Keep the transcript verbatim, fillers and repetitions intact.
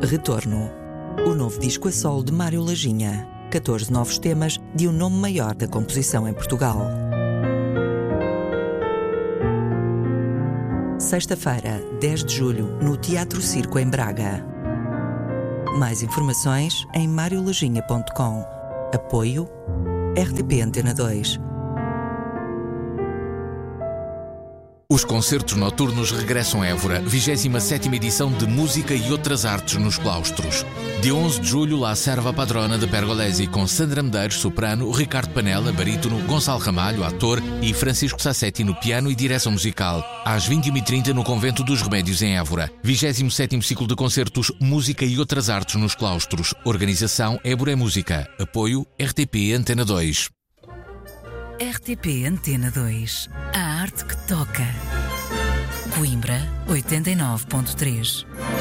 Retorno. O novo disco a solo de Mário Lajinha. catorze novos temas de um nome maior da composição em Portugal. Sexta-feira, dez de julho, no Teatro Circo em Braga. Mais informações em mario lajinha ponto com. Apoio R T P Antena dois. Os concertos noturnos regressam a Évora, vigésima sétima edição de Música e Outras Artes nos Claustros. Dia onze de julho, La Serva Padrona de Pergolesi, com Sandra Medeiros, soprano, Ricardo Panela, barítono, Gonçalo Ramalho, ator, e Francisco Sassetti no piano e direção musical. Às vinte e uma e trinta no Convento dos Remédios em Évora. vigésimo sétimo ciclo de concertos Música e Outras Artes nos Claustros. Organização Évora é Música. Apoio R T P Antena dois. R T P Antena dois. A arte que toca. Coimbra, oitenta e nove ponto três.